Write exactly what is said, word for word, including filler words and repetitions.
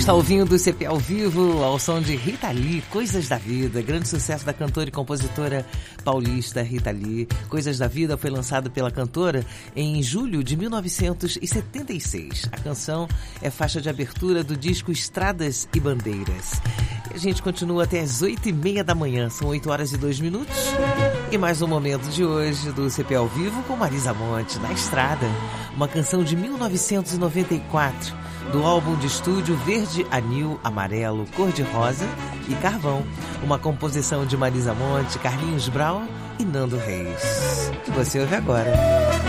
está ouvindo o C P ao vivo ao som de Rita Lee, Coisas da Vida, grande sucesso da cantora e compositora paulista Rita Lee. Coisas da Vida foi lançado pela cantora em julho de mil novecentos e setenta e seis. A canção é faixa de abertura do disco Estradas e Bandeiras. E a gente continua até as oito e meia da manhã, são oito horas e dois minutos. E mais um momento de hoje do C P ao vivo com Marisa Monte, Na Estrada, uma canção de mil novecentos e noventa e quatro, do álbum de estúdio Verde, Anil, Amarelo, Cor-de-Rosa e Carvão, uma composição de Marisa Monte, Carlinhos Brau e Nando Reis, que você ouve agora.